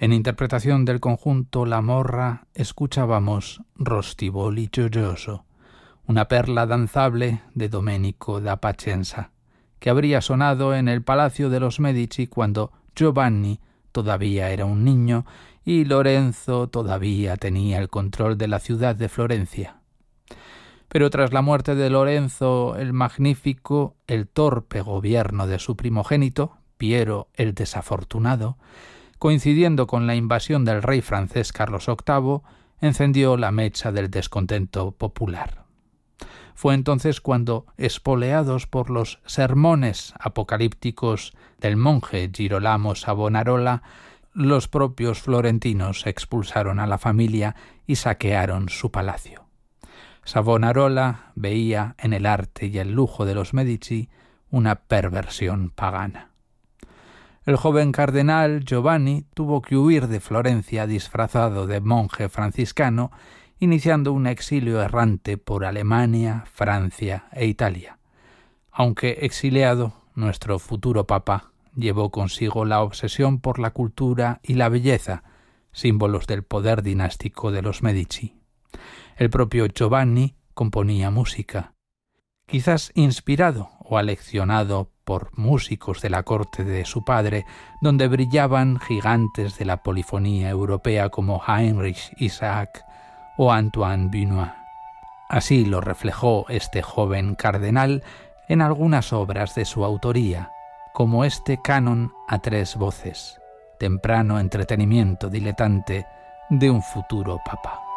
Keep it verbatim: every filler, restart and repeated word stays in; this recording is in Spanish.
En interpretación del conjunto La Morra escuchábamos Rostivoli Gioioso, una perla danzable de Domenico da Pacenza, que habría sonado en el Palacio de los Medici cuando Giovanni todavía era un niño y Lorenzo todavía tenía el control de la ciudad de Florencia. Pero tras la muerte de Lorenzo el Magnífico, el torpe gobierno de su primogénito, Piero el Desafortunado, coincidiendo con la invasión del rey francés Carlos octavo, encendió la mecha del descontento popular. Fue entonces cuando, espoleados por los sermones apocalípticos del monje Girolamo Savonarola, los propios florentinos expulsaron a la familia y saquearon su palacio. Savonarola veía en el arte y el lujo de los Medici una perversión pagana. El joven cardenal Giovanni tuvo que huir de Florencia disfrazado de monje franciscano, iniciando un exilio errante por Alemania, Francia e Italia. Aunque exiliado, nuestro futuro papa llevó consigo la obsesión por la cultura y la belleza, símbolos del poder dinástico de los Medici. El propio Giovanni componía música, quizás inspirado o aleccionado por músicos de la corte de su padre, donde brillaban gigantes de la polifonía europea como Heinrich Isaac o Antoine Benoit. Así lo reflejó este joven cardenal en algunas obras de su autoría, como este canon a tres voces, temprano entretenimiento diletante de un futuro papa.